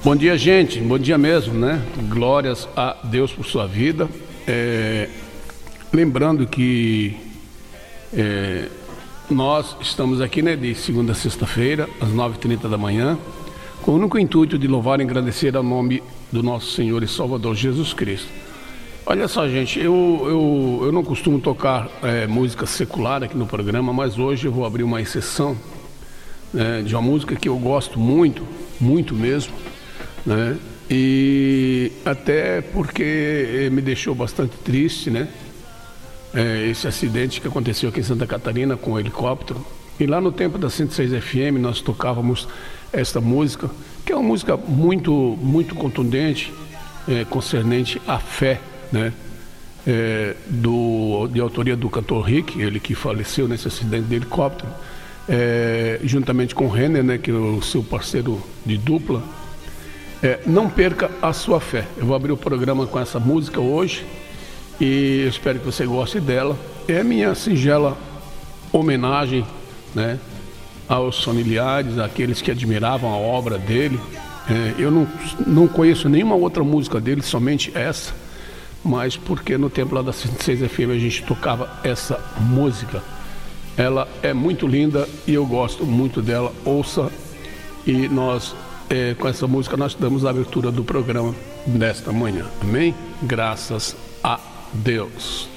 Bom dia, gente. Bom dia mesmo, né? Glórias a Deus por sua vida. Lembrando que nós estamos aqui, né, de segunda a sexta-feira, às 9h30 da manhã, com o único intuito de louvar e engrandecer ao nome do nosso Senhor e Salvador Jesus Cristo. Olha só, gente, eu não costumo tocar música secular aqui no programa, mas hoje eu vou abrir uma exceção de uma música que eu gosto muito, muito mesmo, né? E até porque me deixou bastante triste, né? Esse acidente que aconteceu aqui em Santa Catarina com o helicóptero. E lá no tempo da 106 FM nós tocávamos esta música, que é uma música muito, muito contundente, concernente à fé, né? De autoria do cantor Rick, ele que faleceu nesse acidente de helicóptero, juntamente com o Renner, né, que é o seu parceiro de dupla. Não perca a sua fé. Eu vou abrir o programa com essa música hoje e eu espero que você goste dela. É a minha singela homenagem, né, aos familiares, àqueles que admiravam a obra dele. Eu não conheço nenhuma outra música dele, somente essa, mas porque no tempo lá da 106 FM a gente tocava essa música. Ela é muito linda e eu gosto muito dela. Ouça, e nós com essa música nós damos a abertura do programa desta manhã. Amém? Graças a Deus.